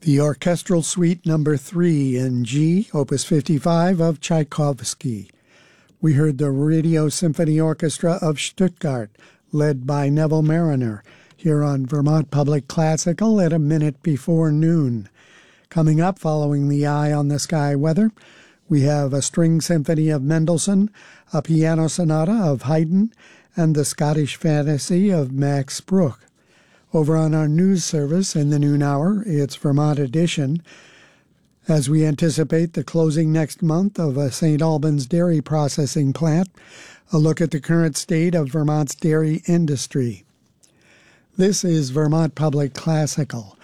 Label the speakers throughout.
Speaker 1: The Orchestral Suite Number 3 in G, Opus 55 of Tchaikovsky. We heard the Radio Symphony Orchestra of Stuttgart, led by Neville Mariner, here on Vermont Public Classical at a minute before noon. Coming up, following the Eye on the Sky weather, we have a string symphony of Mendelssohn, a piano sonata of Haydn, and the Scottish Fantasy of Max Bruch. Over on our news service in the noon hour, it's Vermont Edition, as we anticipate the closing next month of a St. Albans dairy processing plant, a look at the current state of Vermont's dairy industry. This is Vermont Public Classical,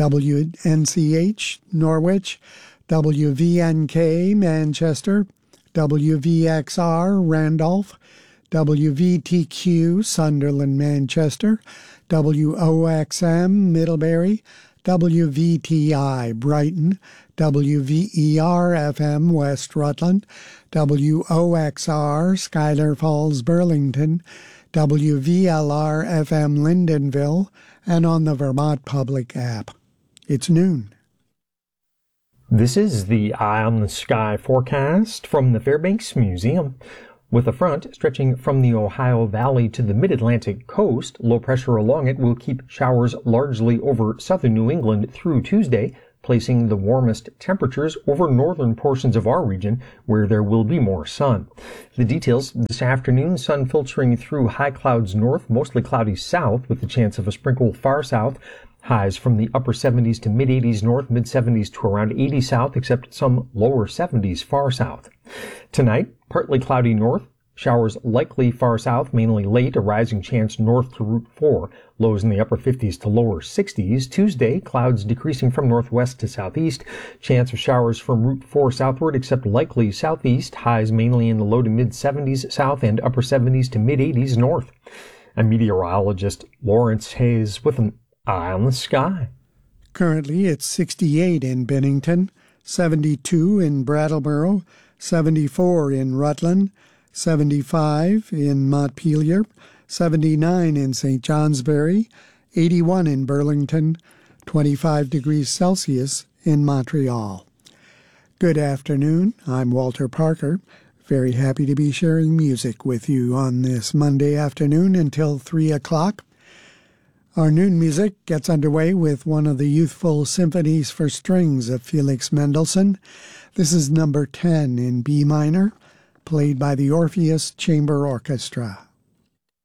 Speaker 1: WNCH, Norwich, WVNK, Manchester, WVXR, Randolph, WVTQ, Sunderland, Manchester, WOXM, Middlebury, WVTI, Brighton, WVER-FM, West Rutland, WOXR, Schuyler Falls, Burlington, WVLR-FM, Lyndonville, and on the Vermont Public app. It's noon.
Speaker 2: This is the Eye on the Sky forecast from the Fairbanks Museum. With a front stretching from the Ohio Valley to the mid-Atlantic coast, low pressure along it will keep showers largely over southern New England through Tuesday, placing the warmest temperatures over northern portions of our region, where there will be more sun. The details this afternoon: sun filtering through high clouds north, mostly cloudy south, with the chance of a sprinkle far south. Highs from the upper 70s to mid-80s north, mid-70s to around 80 south, except some lower 70s far south. Tonight, partly cloudy north, showers likely far south, mainly late, a rising chance north to Route 4, lows in the upper 50s to lower 60s. Tuesday, clouds decreasing from northwest to southeast, chance of showers from Route 4 southward, except likely southeast, highs mainly in the low to mid-70s south and upper 70s to mid-80s north. I'm meteorologist Lawrence Hayes with an Eye on the Sky.
Speaker 1: Currently, it's 68 in Bennington, 72 in Brattleboro, 74 in Rutland, 75 in Montpelier, 79 in St. Johnsbury, 81 in Burlington, 25 degrees Celsius in Montreal. Good afternoon. I'm Walter Parker. Very happy to be sharing music with you on this Monday afternoon until 3 o'clock. Our noon music gets underway with one of the youthful symphonies for strings of Felix Mendelssohn. This is number 10 in B minor, played by the Orpheus Chamber Orchestra.